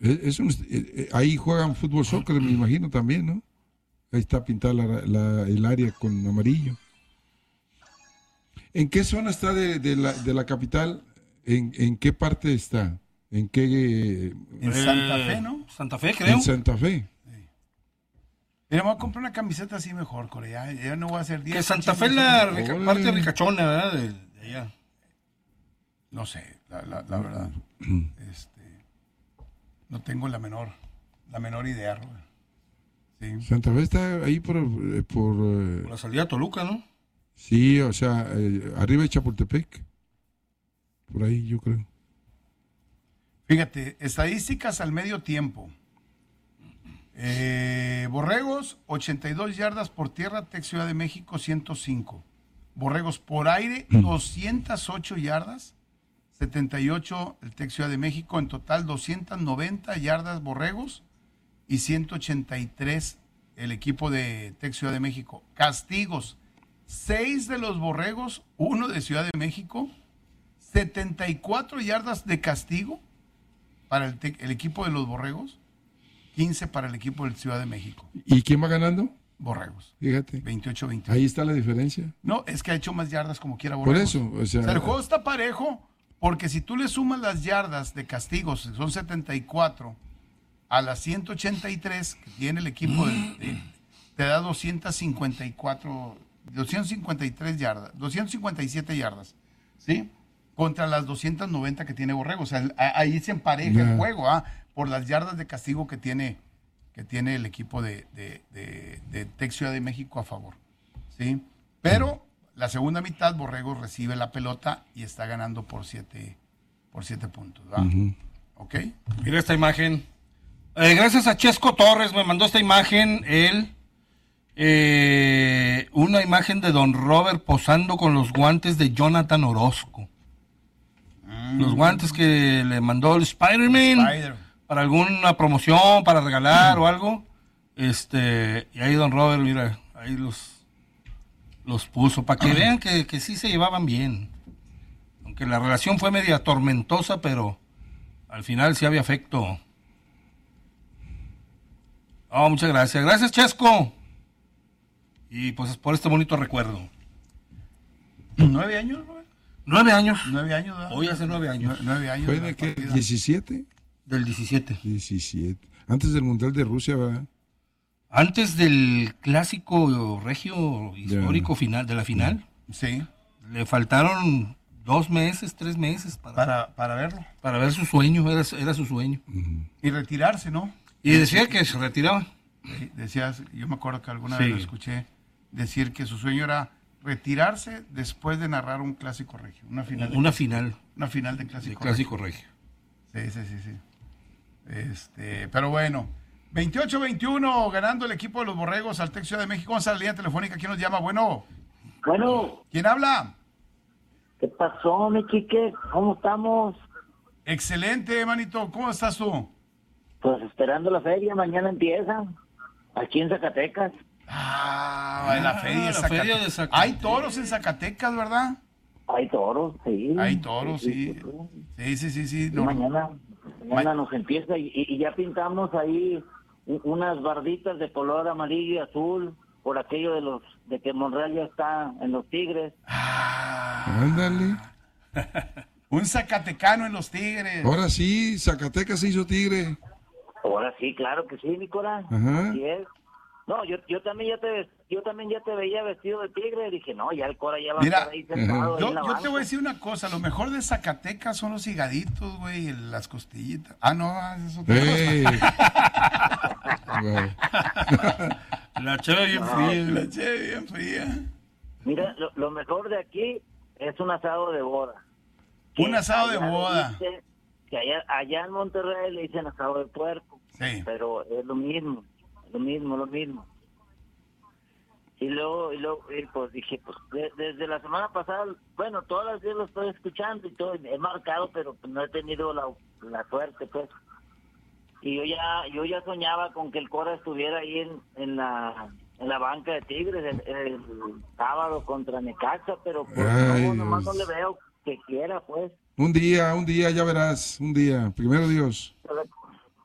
Ahí juegan fútbol soccer, me imagino también, ¿no? Ahí está pintada el área con amarillo. ¿En qué zona está de la capital? ¿En qué parte está? ¿En qué? En Santa Fe, ¿no? Santa Fe, creo. En Santa Fe. Mira, me voy a comprar una camiseta así mejor, Corea. Ya no voy a hacer 10. Que Santa Fe es la parte ricachona, ¿verdad? De allá. No sé, la verdad. No tengo la menor idea, Robert. Sí. Santa Fe está ahí por la salida a Toluca, ¿no? Sí, o sea, arriba de Chapultepec. Por ahí, yo creo. Fíjate, estadísticas al medio tiempo. Borregos, 82 yardas por tierra, Tec Ciudad de México, 105. Borregos por aire, 208 yardas, 78 el Tec Ciudad de México. En total, 290 yardas Borregos y 183 el equipo de Tec Ciudad de México. Castigos, 6 de los Borregos, 1 de Ciudad de México, 74 yardas de castigo para el equipo de los Borregos, 15 para el equipo de Ciudad de México. ¿Y quién va ganando? Borregos. Fíjate. 28-21. Ahí está la diferencia. No, es que ha hecho más yardas como quiera Borregos. Por eso, o sea, el juego está parejo, porque si tú le sumas las yardas de castigos, son 74, a las 183 que tiene el equipo, te da 253 yardas, 257 yardas, ¿sí? Contra las 290 que tiene Borrego. O sea, ahí se empareja el juego, por las yardas de castigo que tiene el equipo de Tec Ciudad de México a favor, ¿sí? Pero la segunda mitad, Borrego recibe la pelota y está ganando por 7 puntos, ¿va? ¿Ok? Mira esta imagen. Gracias a Chesco Torres, me mandó esta imagen, una imagen de Don Robert posando con los guantes de Jonathan Orozco. Los guantes que le mandó el Spider-Man para alguna promoción, para regalar o algo. Y ahí Don Robert, mira, ahí los puso, para que vean que sí se llevaban bien. Aunque la relación fue media tormentosa, pero al final sí había afecto. Oh, muchas gracias. Gracias, Chesco. Y pues por este bonito recuerdo. 9 años, Robert. 9 años. 9 años, ¿verdad? Hoy hace 9 años. 9 años. ¿Fue de qué? ¿17? Del 17. 17. Antes del Mundial de Rusia, ¿verdad? Antes del clásico regio histórico final, de la final. Sí. Le faltaron 2 meses, 3 meses para verlo. Para ver su sueño, era su sueño. Y retirarse, ¿no? Y decía que se retiraba. Sí, decías, yo me acuerdo que alguna vez lo escuché decir que su sueño era retirarse después de narrar un clásico regio, una final de clásico regio. Sí. Pero bueno, 28-21 ganando el equipo de los Borregos al Tec Ciudad de México. Vamos a la línea telefónica. ¿Quién nos llama? Bueno. ¿Quién habla? ¿Qué pasó, mi Quique? ¿Cómo estamos? Excelente, manito. ¿Cómo estás tú? Pues esperando la feria, mañana empieza, aquí en Zacatecas. En la feria de Zacatecas. Hay toros en Zacatecas, ¿verdad? Hay toros, sí. Hay toros, sí. Sí. No. Mañana nos empieza y ya pintamos ahí unas barditas de color amarillo y azul por aquello de que Monreal ya está en los Tigres. Ándale. Un zacatecano en los Tigres. Ahora sí, Zacatecas se hizo Tigre. Ahora sí, claro que sí, Nicolás. Ajá. Así es. No, yo también ya te veía vestido de tigre. Dije, no, ya el Cora ya va a estar ahí sentado. Yo te voy a decir una cosa. Lo mejor de Zacatecas son los higaditos, güey, las costillitas. No, eso es otra cosa. La cheve bien fría. Mira, lo mejor de aquí es un asado de boda. Un asado de boda. Que allá en Monterrey le dicen asado de puerco. Sí. Pero es lo mismo. Y luego pues dije, pues desde la semana pasada, bueno, todas las días lo estoy escuchando y todo, he marcado, pero pues no he tenido la suerte, pues. Y yo ya soñaba con que el Cora estuviera ahí en la banca de Tigres el sábado contra Necaxa, pero pues nomás no le veo que quiera, pues. Un día, ya verás, un día, primero Dios.